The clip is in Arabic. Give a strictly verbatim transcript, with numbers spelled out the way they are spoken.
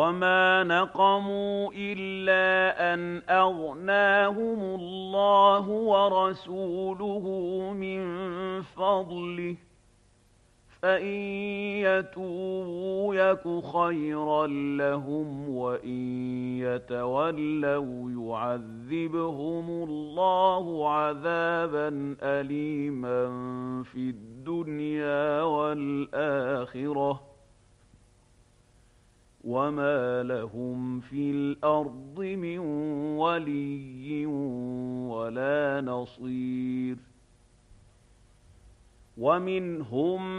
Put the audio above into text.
وَمَا نَقَمُوا إِلَّا أَنْ أَغْنَاهُمُ اللَّهُ وَرَسُولُهُ مِنْ فَضْلِهِ ۖ فَإِنْ يَتُوبُوا يَكُ خَيْرًا لَهُمْ وَإِنْ يَتَوَلَّوْا يُعَذِّبْهُمُ اللَّهُ عَذَابًا أَلِيمًا فِي الدُّنْيَا وَالْآخِرَةِ ۚ وَمَا لَهُمْ فِي الْأَرْضِ مِنْ وَلِيٍّ وَلَا نَصِيرٍ. وَمِنْهُم